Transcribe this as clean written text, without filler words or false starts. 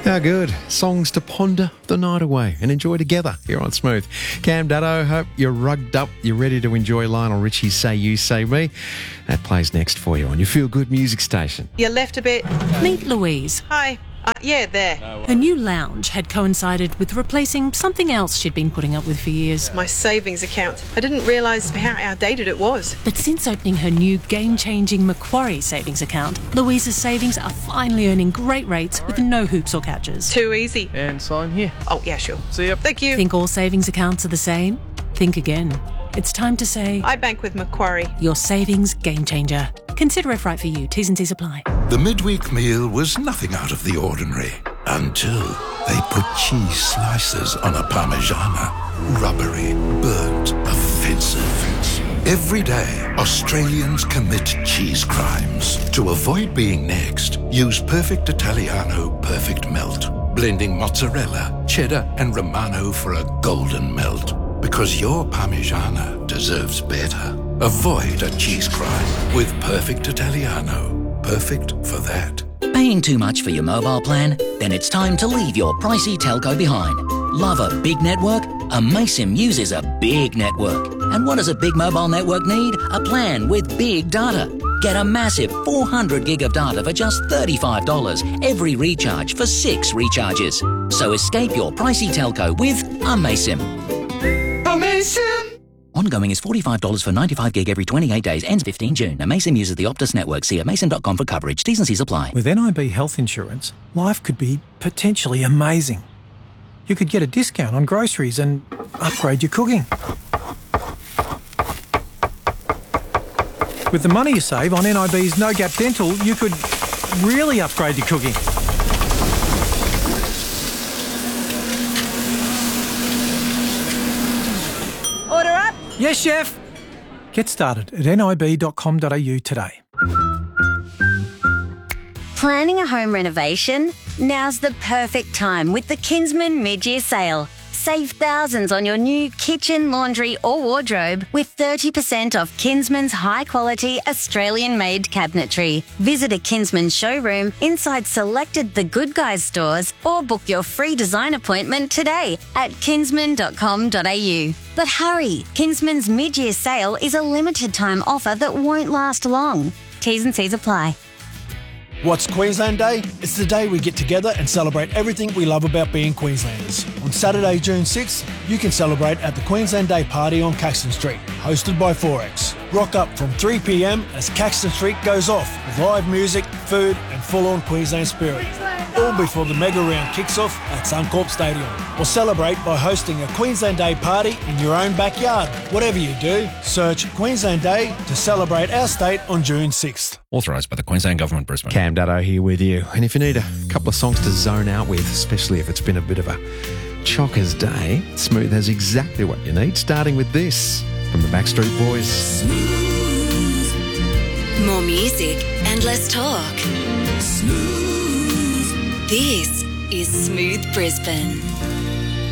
How good. Songs to ponder the night away and enjoy together here on Smooth. Cam Dutto, hope you're rugged up. You're ready to enjoy Lionel Richie's Say You, Say Me. That plays next for you on your Feel Good music station. You left a bit. Meet Louise. Hi. Yeah, there. Her new lounge had coincided with replacing something else she'd been putting up with for years. My savings account. I didn't realise how outdated it was. But since opening her new game-changing Macquarie savings account, Louise's savings are finally earning great rates with no hoops or catches. Too easy. And sign here. Oh, yeah, sure. See ya. Thank you. Think all savings accounts are the same? Think again. It's time to say, I bank with Macquarie. your savings game changer. Consider if right for you. T's and C's apply. The midweek meal was nothing out of the ordinary until they put cheese slices on a Parmigiana. Rubbery, burnt, offensive. Every day, Australians commit cheese crimes. To avoid being next, use Perfect Italiano Perfect Melt. Blending mozzarella, cheddar and Romano for a golden melt. Because your Parmigiana deserves better. Avoid a cheese crime with Perfect Italiano. Perfect for that. Paying too much for your mobile plan? Then it's time to leave your pricey telco behind. Love a big network? Amaysim uses a big network. And what does a big mobile network need? A plan with big data. Get a massive 400 gig of data for just $35 every recharge for 6 recharges. So escape your pricey telco with Amaysim. Amazing! Ongoing is $45 for 95 gig every 28 days. Ends 15 June. Amaysim uses the Optus network. See amaysim.com for coverage. T's and C's apply. With NIB health insurance, life could be potentially amazing. You could get a discount on groceries and upgrade your cooking. With the money you save on NIB's No Gap Dental, you could really upgrade your cooking. Order up. Yes, chef. Get started at nib.com.au today. Planning a home renovation? Now's the perfect time with the Kinsman mid-year sale. Save thousands on your new kitchen, laundry or wardrobe with 30% off Kinsman's high-quality Australian-made cabinetry. Visit a Kinsman showroom inside selected The Good Guys stores or book your free design appointment today at kinsman.com.au. But hurry, Kinsman's mid-year sale is a limited-time offer that won't last long. T's and C's apply. What's Queensland Day? It's the day we get together and celebrate everything we love about being Queenslanders. On Saturday, June 6th, you can celebrate at the Queensland Day Party on Caxton Street, hosted by Forex. Rock up from 3 p.m. as Caxton Street goes off with live music, food and full-on Queensland spirit. All before the mega round kicks off at Suncorp Stadium. Or celebrate by hosting a Queensland Day party in your own backyard. Whatever you do, search Queensland Day to celebrate our state on June 6th. Authorised by the Queensland Government, Brisbane. Cam Dutto here with you. And if you need a couple of songs to zone out with, especially if it's been a bit of a chockers day, Smooth has exactly what you need, starting with this from the Backstreet Boys. Smooth. More music and less talk. Smooth. This is Smooth Brisbane.